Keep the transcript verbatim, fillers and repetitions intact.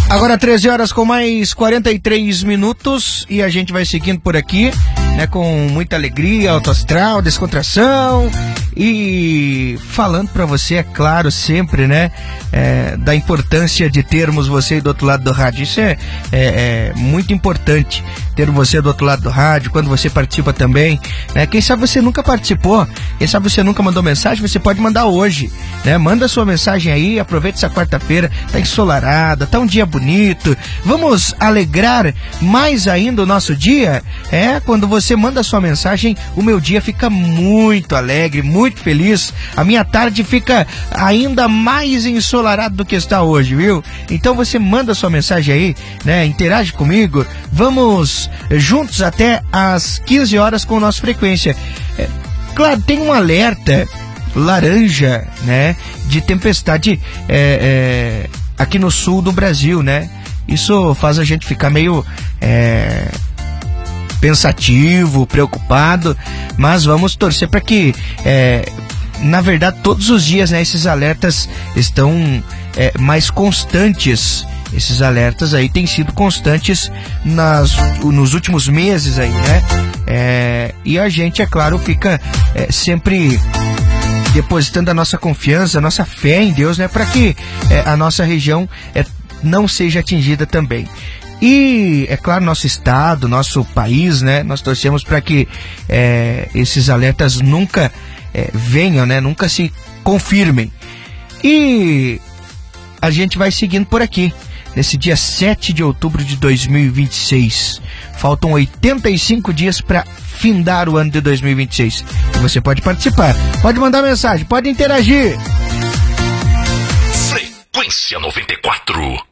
Agora treze horas com mais quarenta e três minutos e a gente vai seguindo por aqui, né, com muita alegria, alto astral, descontração e falando pra você, é claro, sempre, né, é, da importância de termos você aí do outro lado do rádio. Isso é, é, é muito importante, ter você do outro lado do rádio, quando você participa também, né, quem sabe você nunca participou, quem sabe você nunca mandou mensagem, você pode mandar hoje, né, manda sua mensagem aí, aproveita essa quarta-feira, tá ensolarada, tá um dia bonito, bonito. Vamos alegrar mais ainda o nosso dia? É, quando você manda sua mensagem, o meu dia fica muito alegre, muito feliz. A minha tarde fica ainda mais ensolarada do que está hoje, viu? Então você manda sua mensagem aí, né? Interage comigo. Vamos juntos até às quinze horas com a nossa frequência. É, claro, tem um alerta laranja, né? De tempestade é, é, aqui no sul do Brasil, né? Isso faz a gente ficar meio é, pensativo, preocupado, mas vamos torcer para que, é, na verdade, todos os dias, né, esses alertas estão é, mais constantes. Esses alertas aí têm sido constantes nas, nos últimos meses aí, né? É, e a gente, é claro, fica é, sempre depositando a nossa confiança, a nossa fé em Deus, né, para que é, a nossa região é, não seja atingida também. E, é claro, nosso estado, nosso país, né, nós torcemos para que é, esses alertas nunca é, venham, né, nunca se confirmem. E a gente vai seguindo por aqui, nesse dia sete de outubro de dois mil e vinte e seis. Faltam oitenta e cinco dias para findar o ano de dois mil e vinte e seis. E você pode participar, pode mandar mensagem, pode interagir. Frequência noventa e quatro.